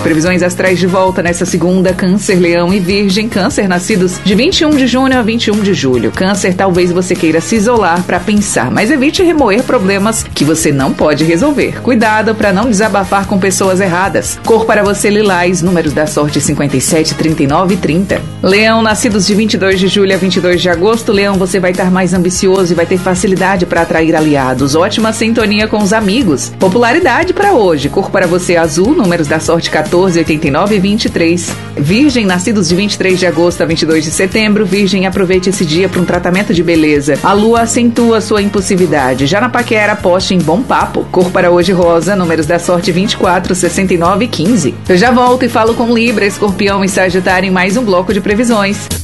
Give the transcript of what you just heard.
Previsões astrais de volta nessa segunda: Câncer, Leão e Virgem. Câncer, nascidos de 21 de junho a 21 de julho. Câncer, talvez você queira se isolar para pensar, mas evite remoer problemas que você não pode resolver. Cuidado para não desabafar com pessoas erradas. Cor para você, lilás. Números da sorte: 57, 39 e 30. Leão, nascidos de 22 de julho a 22 de agosto. Leão, você vai estar mais ambicioso e vai ter facilidade para atrair aliados. Ótima sintonia com os amigos. Popularidade para hoje. Cor para você, azul. Números da sorte: 14, 89 e 23. Virgem, nascidos de 23 de agosto a 22 de setembro. Virgem, aproveite esse dia para um tratamento de beleza. A lua acentua sua impulsividade. Já na paquera, aposte em bom papo. Cor para hoje, rosa. Números da sorte: 24, 69 e 15. Eu já volto e falo com Libra, Escorpião e Sagitário em mais um bloco de previsões.